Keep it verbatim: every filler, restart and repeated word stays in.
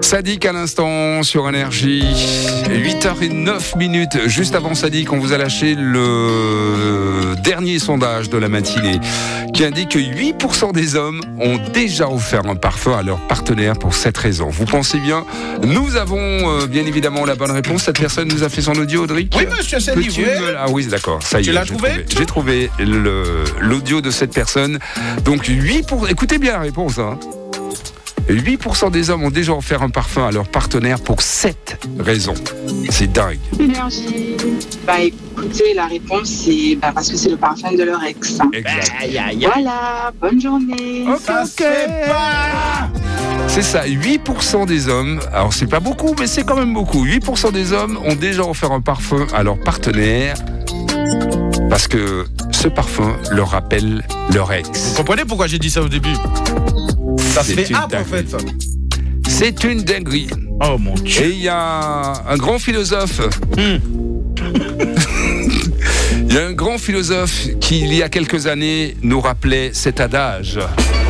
Sadik à l'instant sur Énergie. huit heures neuf minutes. Juste avant Sadik, on vous a lâché le dernier sondage de la matinée qui indique que huit pour cent des hommes ont déjà offert un parfum à leur partenaire pour cette raison. Vous pensez bien? Nous avons euh, bien évidemment la bonne réponse. Cette personne nous a fait son audio, Audric. Oui, monsieur Sadik. Peux-tu Oui. me- Ah oui, d'accord. Ça y Tu est. l'as j'ai trouvé J'ai trouvé le- l'audio de cette personne. Donc huit pour cent. Écoutez bien la réponse. Hein. huit pour cent des hommes ont déjà offert un parfum à leur partenaire pour cette raison. C'est dingue. Énergie. Bah écoutez, la réponse c'est bah, parce que c'est le parfum de leur ex. Exact. Aïe, aïe, aïe. Voilà, bonne journée. Ça se fait pas. C'est ça, huit pour cent des hommes, alors c'est pas beaucoup, mais c'est quand même beaucoup. huit pour cent des hommes ont déjà offert un parfum à leur partenaire parce que ce parfum leur rappelle leur ex. Vous comprenez pourquoi j'ai dit ça au début? Ça se C'est fait une âpre en fait. dinguerie. C'est une dinguerie. Oh mon Dieu. Et il y a un grand philosophe. Hmm. Il y a un grand philosophe qui, il y a quelques années, nous rappelait cet adage.